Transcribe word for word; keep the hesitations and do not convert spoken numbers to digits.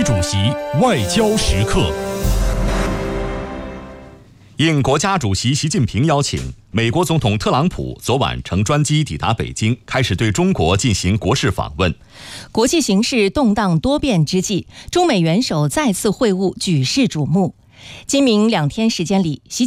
主席外交时刻。应国家主席习近平邀请，美国总统特朗普昨晚乘专机抵达北京，开始对中国进行国事访问。 国际形势动荡多变之际，中美元首再次会晤，举世瞩目。今明两天时间里，习